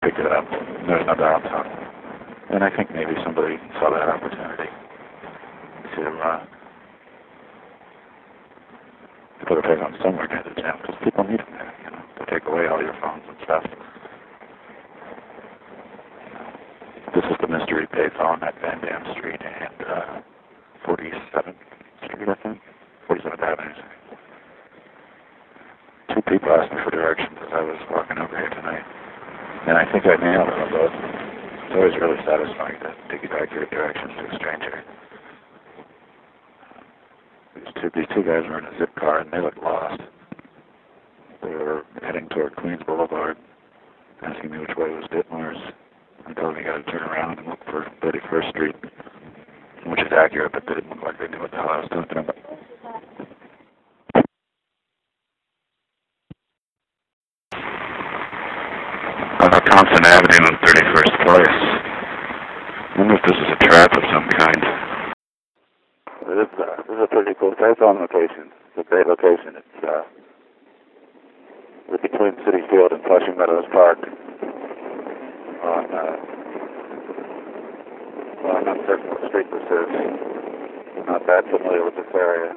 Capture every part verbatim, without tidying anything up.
picked it up. There's no downtown. And I think maybe somebody saw that opportunity to, uh, to put a payphone somewhere near the gym, because people need them there, you know, to take away all your phones and stuff. This is the mystery payphone at Van Dam Street and uh, forty-seventh Street, I think. forty-seventh Avenue. Two people asked me for directions as I was walking over here tonight. And I think I nailed it on both. It's always really satisfying to, to give accurate directions to a stranger. These two, these two guys were in a zip car and they looked lost. They were heading toward Queens Boulevard, asking me which way was Ditmars. I told them you got to turn around and look for thirty-first Street, which is accurate, but they didn't look like they knew what the hell I was talking about. Uh, Thompson Avenue and thirty-first Place. I wonder if this is a trap of some kind. This is, uh, this is a pretty cool payphone location. It's a great location. It's uh, we're between City Field and Flushing Meadows Park. On, uh, well, I'm not certain what street this is. I'm not that familiar with this area.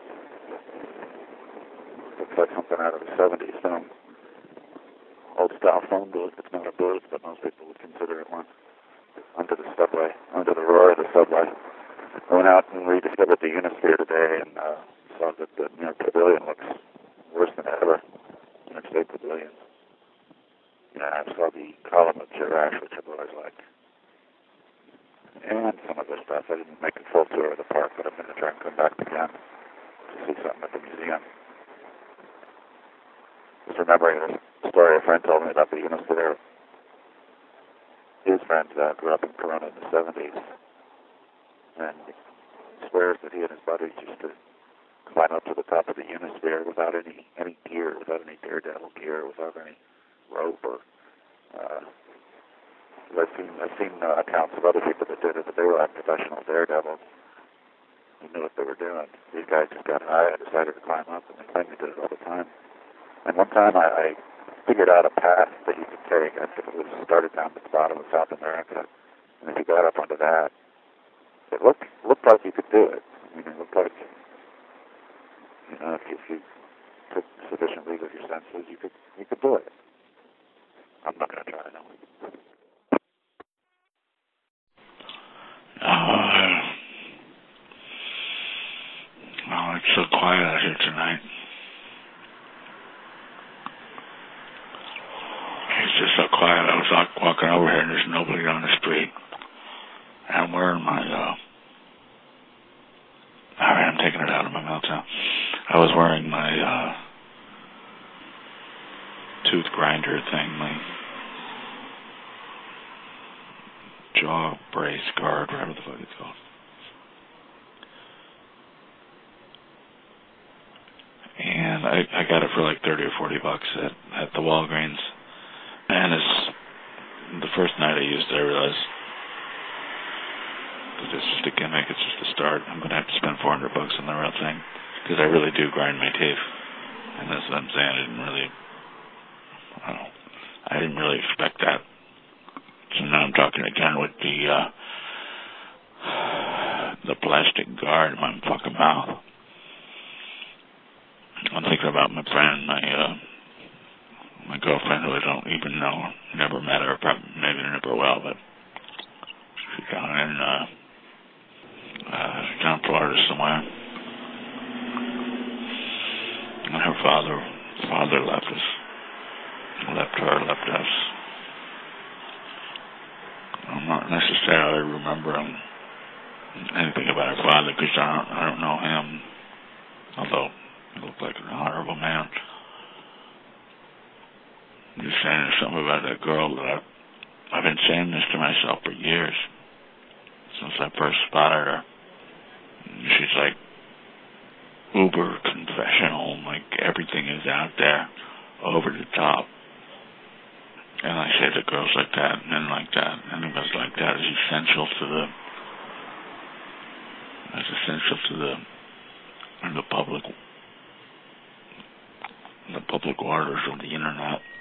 Looks like something out of the seventies film. Old-style phone booth. It's not a booth, but most people would consider it one. Under the subway, under the roar of the subway. I went out and rediscovered the Unisphere today and uh, saw that the New York Pavilion looks worse than ever. New York State Pavilion. Yeah, I saw the column of Jerash, which I've always liked. And some of the stuff. I didn't make a full tour of the park, but I'm going to try and come back again to see something at the museum. Just remembering this story a friend told me about the Unisphere. His friend uh, grew up in Corona in the seventies, and he swears that he and his buddies used to climb up to the top of the Unisphere without any, any gear, without any daredevil gear, without any rope or uh, I've seen I've seen uh, accounts of other people that did it, but they were like professional daredevils. They knew what they were doing. These guys just got high and decided to climb up, and they claimed they did it all the time. And one time I, I figured out a path that you could take. I think it was started down at the bottom of South America, and if you got up onto that, it looked looked like you could do it. I mean, it looked like, you know, if you, if you took sufficient leave of your senses, you could you could do it. I'm not going to try it. Uh, oh, it's so quiet out here tonight. It's just so quiet. I was like walking over here and there's nobody on the street. I'm wearing my, uh, alright, I'm taking it out of my mouth now. I was wearing my, uh, tooth grinder thing, my jaw brace guard, whatever the fuck it's called. And I, I got it for like thirty or forty bucks at, at the Walgreens. And it's the first night I used it, I realized that it's just a gimmick, it's just a start. I'm going to have to spend four hundred bucks on the real thing, because I really do grind my teeth. And that's what I'm saying. I didn't really, I don't know, I didn't really expect that. So now I'm talking again with the, uh, the plastic guard in my fucking mouth. I'm thinking about my friend, my, uh, my girlfriend, who I don't even know, never met her, probably, maybe never will, but she's down in, uh, uh, down in Florida somewhere. And her father, father left us, left her, left us. I'm not necessarily remembering anything about her father, because I don't, I don't know him, although he looked like an honorable man. I'm just saying there's something about that girl that I've, I've been saying this to myself for years, since I first spotted her. She's like uber confessional, like everything is out there, over the top. And I say to girls like that, men like that, anybody like that is essential to the, is essential to the, the public, the public orders of the internet.